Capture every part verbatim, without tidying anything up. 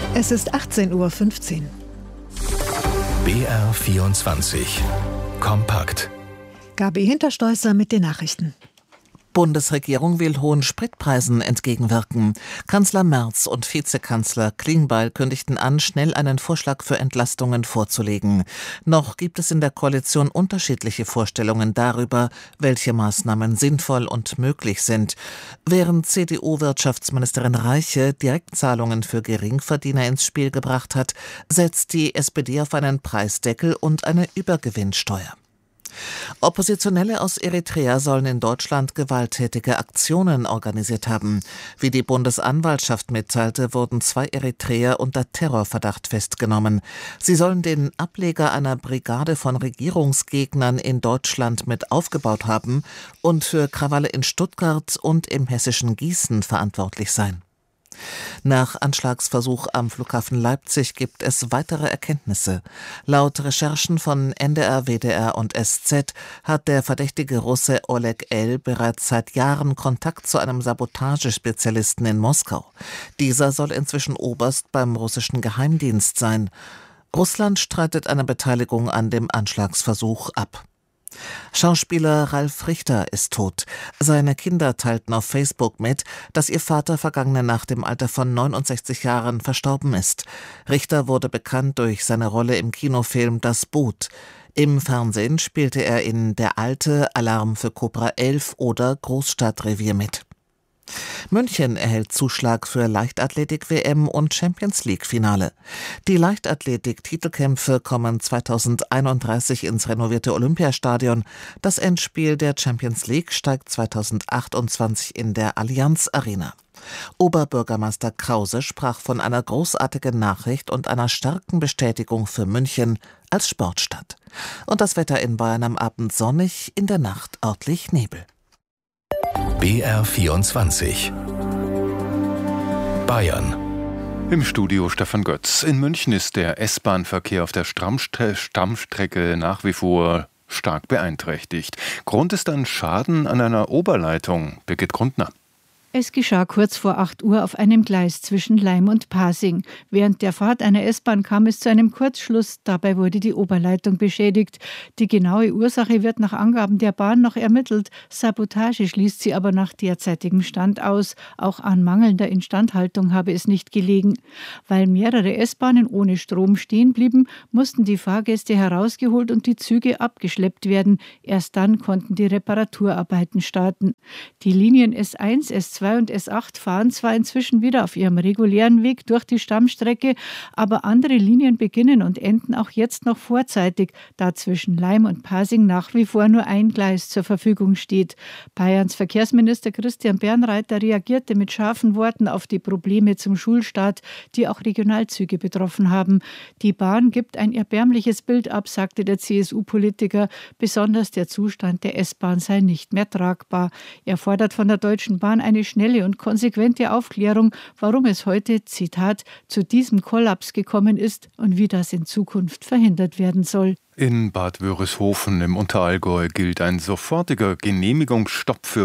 Es ist achtzehn Uhr fünfzehn. B R vierundzwanzig. Kompakt. Gabi Hinterstoißer mit den Nachrichten. Bundesregierung will hohen Spritpreisen entgegenwirken. Kanzler Merz und Vizekanzler Klingbeil kündigten an, schnell einen Vorschlag für Entlastungen vorzulegen. Noch gibt es in der Koalition unterschiedliche Vorstellungen darüber, welche Maßnahmen sinnvoll und möglich sind. Während C D U-Wirtschaftsministerin Reiche Direktzahlungen für Geringverdiener ins Spiel gebracht hat, setzt die S P D auf einen Preisdeckel und eine Übergewinnsteuer. Oppositionelle aus Eritrea sollen in Deutschland gewalttätige Aktionen organisiert haben. Wie die Bundesanwaltschaft mitteilte, wurden zwei Eritreer unter Terrorverdacht festgenommen. Sie sollen den Ableger einer Brigade von Regierungsgegnern in Deutschland mit aufgebaut haben und für Krawalle in Stuttgart und im hessischen Gießen verantwortlich sein. Nach Anschlagsversuch am Flughafen Leipzig gibt es weitere Erkenntnisse. Laut Recherchen von N D R, W D R und S Z hat der verdächtige Russe Oleg L. bereits seit Jahren Kontakt zu einem Sabotagespezialisten in Moskau. Dieser soll inzwischen Oberst beim russischen Geheimdienst sein. Russland streitet eine Beteiligung an dem Anschlagsversuch ab. Schauspieler Ralf Richter ist tot. Seine Kinder teilten auf Facebook mit, dass ihr Vater vergangene Nacht im Alter von neunundsechzig Jahren verstorben ist. Richter wurde bekannt durch seine Rolle im Kinofilm Das Boot. Im Fernsehen spielte er in Der Alte, Alarm für Cobra elf oder Großstadtrevier mit. München erhält Zuschlag für Leichtathletik-W M und Champions-League-Finale. Die Leichtathletik-Titelkämpfe kommen zweitausendeinunddreißig ins renovierte Olympiastadion. Das Endspiel der Champions League steigt zweitausendachtundzwanzig in der Allianz Arena. Oberbürgermeister Krause sprach von einer großartigen Nachricht und einer starken Bestätigung für München als Sportstadt. Und das Wetter in Bayern am Abend sonnig, in der Nacht örtlich Nebel. B R vierundzwanzig. Bayern. Im Studio Stefan Götz. In München ist der S-Bahn-Verkehr auf der Stammstre- Stammstrecke nach wie vor stark beeinträchtigt. Grund ist ein Schaden an einer Oberleitung. Birgit Grundner. Es geschah kurz vor acht Uhr auf einem Gleis zwischen Laim und Pasing. Während der Fahrt einer S-Bahn kam es zu einem Kurzschluss. Dabei wurde die Oberleitung beschädigt. Die genaue Ursache wird nach Angaben der Bahn noch ermittelt. Sabotage schließt sie aber nach derzeitigem Stand aus. Auch an mangelnder Instandhaltung habe es nicht gelegen. Weil mehrere S-Bahnen ohne Strom stehen blieben, mussten die Fahrgäste herausgeholt und die Züge abgeschleppt werden. Erst dann konnten die Reparaturarbeiten starten. Die Linien S eins, S zwei und S acht fahren zwar inzwischen wieder auf ihrem regulären Weg durch die Stammstrecke, aber andere Linien beginnen und enden auch jetzt noch vorzeitig, da zwischen Laim und Pasing nach wie vor nur ein Gleis zur Verfügung steht. Bayerns Verkehrsminister Christian Bernreiter reagierte mit scharfen Worten auf die Probleme zum Schulstart, die auch Regionalzüge betroffen haben. Die Bahn gibt ein erbärmliches Bild ab, sagte der C S U-Politiker. Besonders der Zustand der S-Bahn sei nicht mehr tragbar. Er fordert von der Deutschen Bahn eine schnelle und konsequente Aufklärung, warum es heute, Zitat, zu diesem Kollaps gekommen ist und wie das in Zukunft verhindert werden soll. In Bad Wörishofen im Unterallgäu gilt ein sofortiger Genehmigungsstopp für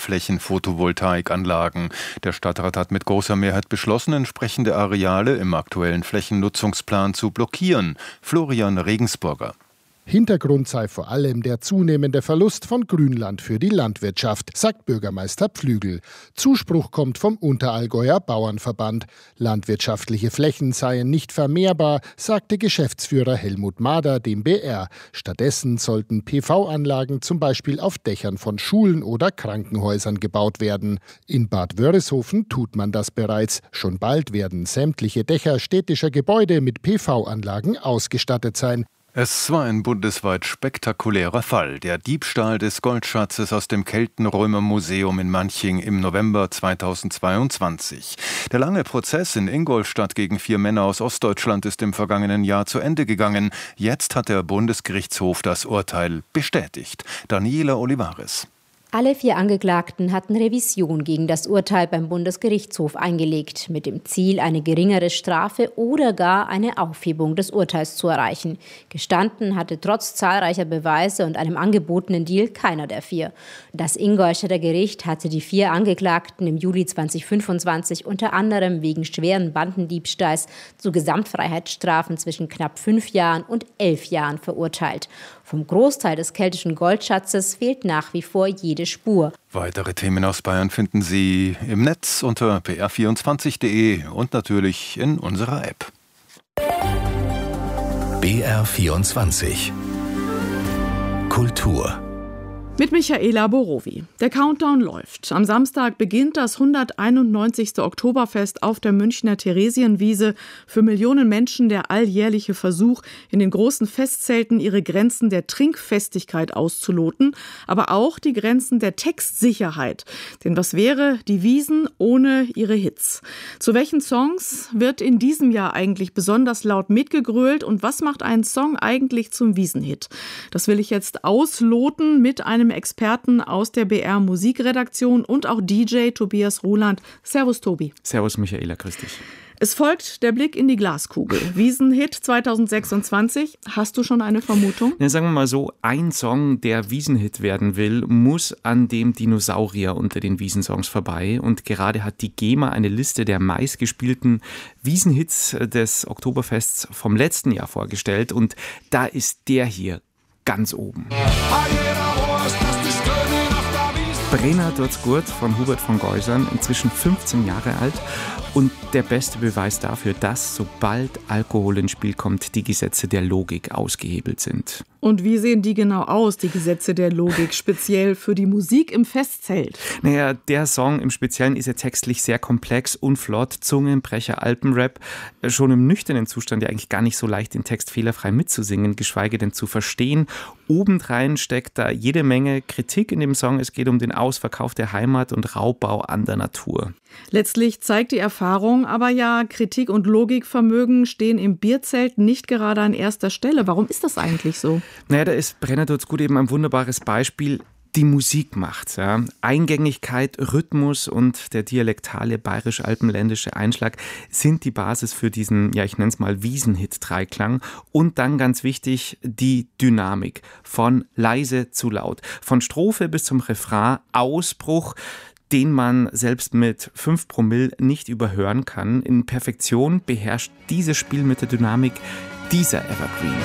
Freiflächen-Photovoltaikanlagen. Der Stadtrat hat mit großer Mehrheit beschlossen, entsprechende Areale im aktuellen Flächennutzungsplan zu blockieren. Florian Regensburger. Hintergrund sei vor allem der zunehmende Verlust von Grünland für die Landwirtschaft, sagt Bürgermeister Pflügel. Zuspruch kommt vom Unterallgäuer Bauernverband. Landwirtschaftliche Flächen seien nicht vermehrbar, sagte Geschäftsführer Helmut Mader dem B R. Stattdessen sollten P V-Anlagen zum Beispiel auf Dächern von Schulen oder Krankenhäusern gebaut werden. In Bad Wörishofen tut man das bereits. Schon bald werden sämtliche Dächer städtischer Gebäude mit P V-Anlagen ausgestattet sein. Es war ein bundesweit spektakulärer Fall, der Diebstahl des Goldschatzes aus dem Keltenrömer-Museum in Manching im November zweitausendzweiundzwanzig. Der lange Prozess in Ingolstadt gegen vier Männer aus Ostdeutschland ist im vergangenen Jahr zu Ende gegangen. Jetzt hat der Bundesgerichtshof das Urteil bestätigt. Daniela Olivares. Alle vier Angeklagten hatten Revision gegen das Urteil beim Bundesgerichtshof eingelegt, mit dem Ziel, eine geringere Strafe oder gar eine Aufhebung des Urteils zu erreichen. Gestanden hatte trotz zahlreicher Beweise und einem angebotenen Deal keiner der vier. Das Ingolstädter Gericht hatte die vier Angeklagten im Juli zweitausendfünfundzwanzig unter anderem wegen schweren Bandendiebstahls zu Gesamtfreiheitsstrafen zwischen knapp fünf Jahren und elf Jahren verurteilt. Vom Großteil des keltischen Goldschatzes fehlt nach wie vor jede Spur. Weitere Themen aus Bayern finden Sie im Netz unter b r vierundzwanzig punkt d e und natürlich in unserer App. B R vierundzwanzig Kultur. Mit Michaela Borowi. Der Countdown läuft. Am Samstag beginnt das hunderteinundneunzigste Oktoberfest auf der Münchner Theresienwiese. Für Millionen Menschen der alljährliche Versuch, in den großen Festzelten ihre Grenzen der Trinkfestigkeit auszuloten, aber auch die Grenzen der Textsicherheit. Denn was wäre die Wiesn ohne ihre Hits? Zu welchen Songs wird in diesem Jahr eigentlich besonders laut mitgegrölt und was macht einen Song eigentlich zum Wiesenhit? Das will ich jetzt ausloten mit einem Experten aus der B R Musikredaktion und auch D J Tobias Ruland. Servus Tobi. Servus Michaela, grüß dich. Es folgt der Blick in die Glaskugel. Wiesenhit zweitausendsechsundzwanzig. Hast du schon eine Vermutung? Ja, sagen wir mal so, ein Song, der Wiesenhit werden will, muss an dem Dinosaurier unter den Wiesensongs vorbei. Und gerade hat die GEMA eine Liste der meistgespielten Wiesenhits des Oktoberfests vom letzten Jahr vorgestellt. Und da ist der hier ganz oben. Brenner tut's gut von Hubert von Geusern, inzwischen fünfzehn Jahre alt. Und der beste Beweis dafür, dass sobald Alkohol ins Spiel kommt, die Gesetze der Logik ausgehebelt sind. Und wie sehen die genau aus, die Gesetze der Logik, speziell für die Musik im Festzelt? Naja, der Song im Speziellen ist ja textlich sehr komplex und flott, Zungenbrecher, Alpenrap. Schon im nüchternen Zustand ja eigentlich gar nicht so leicht, den Text fehlerfrei mitzusingen, geschweige denn zu verstehen. Obendrein steckt da jede Menge Kritik in dem Song. Es geht um den Ausverkauf der Heimat und Raubbau an der Natur. Letztlich zeigt die Erfahrung aber ja, Kritik und Logikvermögen stehen im Bierzelt nicht gerade an erster Stelle. Warum ist das eigentlich so? Naja, da ist Brenner tut's gut eben ein wunderbares Beispiel. Die Musik macht. Ja. Eingängigkeit, Rhythmus und der dialektale bayerisch-alpenländische Einschlag sind die Basis für diesen, ja ich nenne es mal Wiesenhit-Dreiklang. Und dann ganz wichtig, die Dynamik. Von leise zu laut. Von Strophe bis zum Refrain, Ausbruch, den man selbst mit fünf Promille nicht überhören kann. In Perfektion beherrscht dieses Spiel mit der Dynamik dieser Evergreen.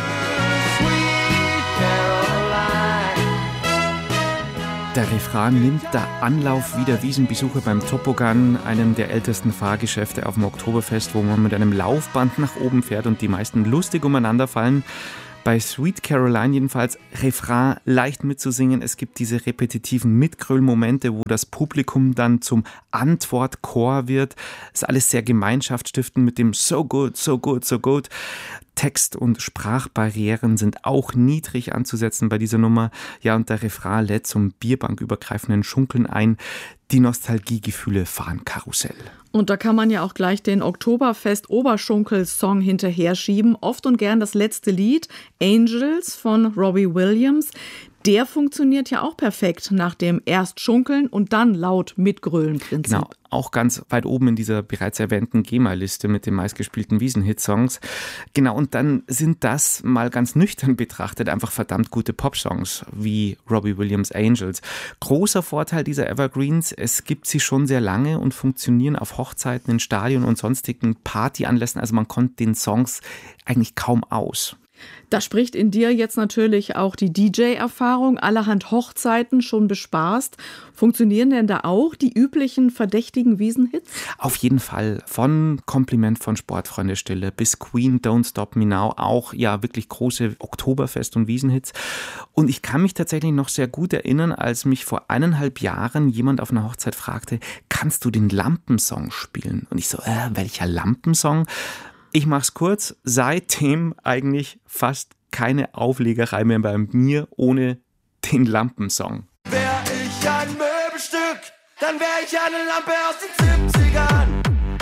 Der Refrain nimmt da Anlauf wie der Wiesenbesucher beim Topogan, einem der ältesten Fahrgeschäfte auf dem Oktoberfest, wo man mit einem Laufband nach oben fährt und die meisten lustig umeinander fallen. Bei Sweet Caroline jedenfalls Refrain leicht mitzusingen. Es gibt diese repetitiven Mitgröl-Momente, wo das Publikum dann zum Antwortchor wird. Es ist alles sehr gemeinschaftsstiftend mit dem So good, so good, so good. Text- und Sprachbarrieren sind auch niedrig anzusetzen bei dieser Nummer. Ja, und der Refrain lädt zum bierbankübergreifenden Schunkeln ein. Die Nostalgiegefühle fahren Karussell. Und da kann man ja auch gleich den Oktoberfest-Oberschunkel-Song hinterher schieben. Oft und gern das letzte Lied, Angels von Robbie Williams. Der funktioniert ja auch perfekt nach dem erst Schunkeln und dann laut mitgrölen-Prinzip. Genau, auch ganz weit oben in dieser bereits erwähnten GEMA-Liste mit den meistgespielten Wiesenhit-Songs. Genau, und dann sind das mal ganz nüchtern betrachtet einfach verdammt gute Pop-Songs wie Robbie Williams' Angels. Großer Vorteil dieser Evergreens, es gibt sie schon sehr lange und funktionieren auf Hochzeiten, in Stadien und sonstigen Partyanlässen. Also man kommt den Songs eigentlich kaum aus. Da spricht in dir jetzt natürlich auch die D J-Erfahrung, allerhand Hochzeiten schon bespaßt. Funktionieren denn da auch die üblichen verdächtigen Wiesenhits? Auf jeden Fall. Von Kompliment von Sportfreunde Stille bis Queen, Don't Stop Me Now. Auch ja wirklich große Oktoberfest- und Wiesenhits. Und ich kann mich tatsächlich noch sehr gut erinnern, als mich vor eineinhalb Jahren jemand auf einer Hochzeit fragte, kannst du den Lampensong spielen? Und ich so, äh, welcher Lampensong? Ich mach's kurz, seitdem eigentlich fast keine Auflegerei mehr bei mir ohne den Lampensong. Wär ich ein Möbelstück, dann wär ich eine Lampe aus den siebzigern.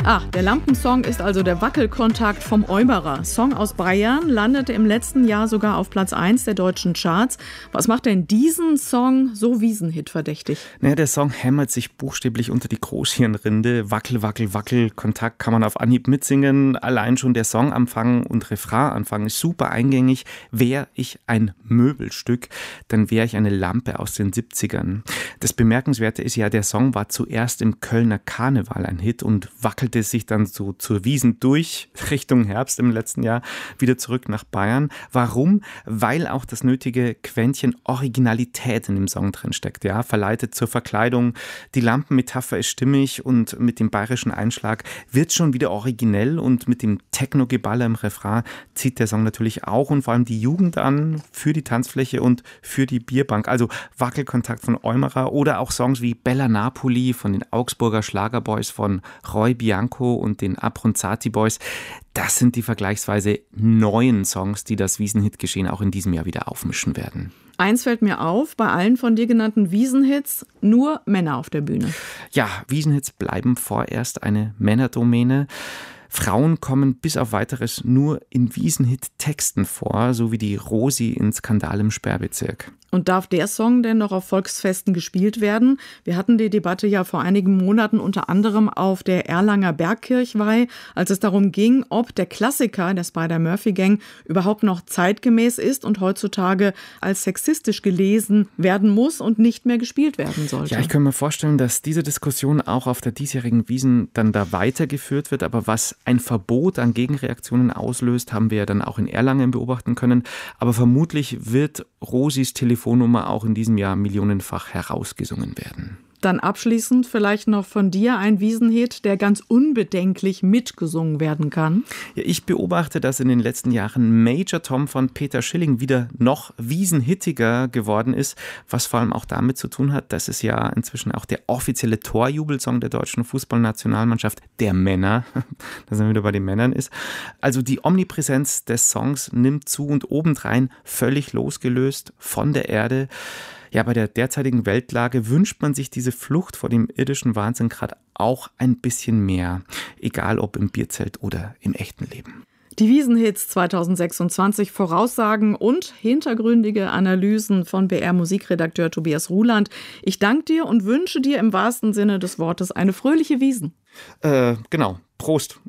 Ah, der Lampensong ist also der Wackelkontakt vom Eumerer. Song aus Bayern, landete im letzten Jahr sogar auf Platz eins der deutschen Charts. Was macht denn diesen Song so Wiesenhit verdächtig? Naja, der Song hämmert sich buchstäblich unter die Großhirnrinde. Wackel, wackel, wackel, Kontakt kann man auf Anhieb mitsingen. Allein schon der Songanfang und Refrainanfang ist super eingängig. Wäre ich ein Möbelstück, dann wäre ich eine Lampe aus den siebzigern. Das Bemerkenswerte ist ja, der Song war zuerst im Kölner Karneval ein Hit und wackelte sich dann so zur Wiesn durch, Richtung Herbst im letzten Jahr, wieder zurück nach Bayern. Warum? Weil auch das nötige Quäntchen Originalität in dem Song drin steckt, ja, verleitet zur Verkleidung. Die Lampenmetapher ist stimmig und mit dem bayerischen Einschlag wird schon wieder originell und mit dem Techno-Geballer im Refrain zieht der Song natürlich auch und vor allem die Jugend an für die Tanzfläche und für die Bierbank. Also Wackelkontakt von Eumerer oder auch Songs wie Bella Napoli von den Augsburger Schlagerboys von Roy Bianco und den Abronzati Boys. Das sind die vergleichsweise neuen Songs, die das Wiesenhit-Geschehen auch in diesem Jahr wieder aufmischen werden. Eins fällt mir auf, bei allen von dir genannten Wiesenhits nur Männer auf der Bühne. Ja, Wiesenhits bleiben vorerst eine Männerdomäne. Frauen kommen bis auf Weiteres nur in Wiesenhit-Texten vor, so wie die Rosi in Skandal im Sperrbezirk. Und darf der Song denn noch auf Volksfesten gespielt werden? Wir hatten die Debatte ja vor einigen Monaten unter anderem auf der Erlanger Bergkirchweih, als es darum ging, ob der Klassiker der Spider-Murphy-Gang überhaupt noch zeitgemäß ist und heutzutage als sexistisch gelesen werden muss und nicht mehr gespielt werden sollte. Ja, ich kann mir vorstellen, dass diese Diskussion auch auf der diesjährigen Wiesn dann da weitergeführt wird, aber was ein Verbot an Gegenreaktionen auslöst, haben wir ja dann auch in Erlangen beobachten können. Aber vermutlich wird Rosis Telefonnummer auch in diesem Jahr millionenfach herausgesungen werden. Dann abschließend vielleicht noch von dir ein Wiesenhit, der ganz unbedenklich mitgesungen werden kann. Ja, ich beobachte, dass in den letzten Jahren Major Tom von Peter Schilling wieder noch wiesenhittiger geworden ist, was vor allem auch damit zu tun hat, dass es ja inzwischen auch der offizielle Torjubelsong der deutschen Fußballnationalmannschaft der Männer, da sind wir wieder bei den Männern ist. Also die Omnipräsenz des Songs nimmt zu und obendrein völlig losgelöst von der Erde. Ja, bei der derzeitigen Weltlage wünscht man sich diese Flucht vor dem irdischen Wahnsinn gerade auch ein bisschen mehr, egal ob im Bierzelt oder im echten Leben. Die Wiesenhits zweitausendsechsundzwanzig, Voraussagen und hintergründige Analysen von B R-Musikredakteur Tobias Ruland. Ich danke dir und wünsche dir im wahrsten Sinne des Wortes eine fröhliche Wiesn. Äh, genau. Prost.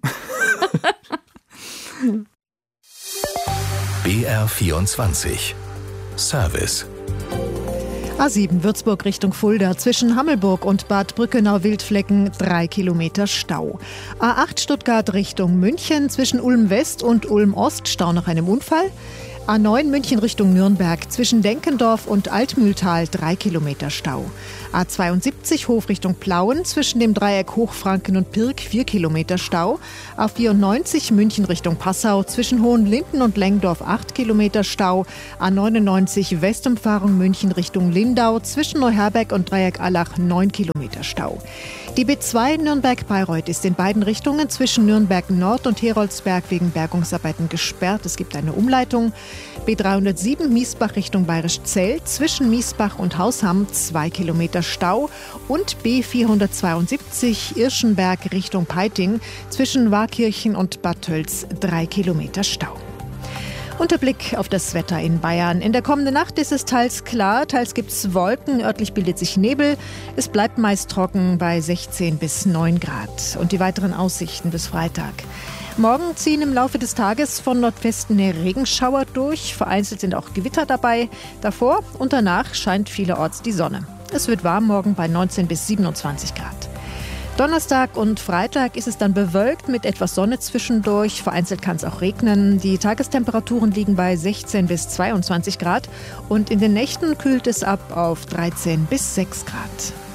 B R vierundzwanzig Service. A sieben Würzburg Richtung Fulda, zwischen Hammelburg und Bad Brückenau-Wildflecken drei Kilometer Stau. A acht Stuttgart Richtung München, zwischen Ulm West und Ulm Ost Stau nach einem Unfall. A neun München Richtung Nürnberg, zwischen Denkendorf und Altmühltal drei Kilometer Stau. A zweiundsiebzig Hof Richtung Plauen, zwischen dem Dreieck Hochfranken und Pirk vier Kilometer Stau. A vierundneunzig München Richtung Passau, zwischen Hohenlinden und Lengdorf acht Kilometer Stau. A neunundneunzig Westumfahrung München Richtung Lindau, zwischen Neuherberg und Dreieck Allach neun Kilometer Stau. Die B zwei Nürnberg-Bayreuth ist in beiden Richtungen zwischen Nürnberg Nord und Heroldsberg wegen Bergungsarbeiten gesperrt. Es gibt eine Umleitung. B dreihundertsieben Miesbach Richtung Bayerischzell, zwischen Miesbach und Hausham zwei Kilometer Stau. Und B vierhundertzweiundsiebzig Irschenberg Richtung Peiting, zwischen Warkirchen und Bad Tölz drei Kilometer Stau. Und der Blick auf das Wetter in Bayern. In der kommenden Nacht ist es teils klar, teils gibt es Wolken, örtlich bildet sich Nebel. Es bleibt meist trocken bei sechzehn bis neun Grad. Und die weiteren Aussichten bis Freitag. Morgen ziehen im Laufe des Tages von Nordwesten Regenschauer durch. Vereinzelt sind auch Gewitter dabei. Davor und danach scheint vielerorts die Sonne. Es wird warm morgen bei neunzehn bis siebenundzwanzig Grad. Donnerstag und Freitag ist es dann bewölkt mit etwas Sonne zwischendurch. Vereinzelt kann es auch regnen. Die Tagestemperaturen liegen bei sechzehn bis zweiundzwanzig Grad. Und in den Nächten kühlt es ab auf dreizehn bis sechs Grad.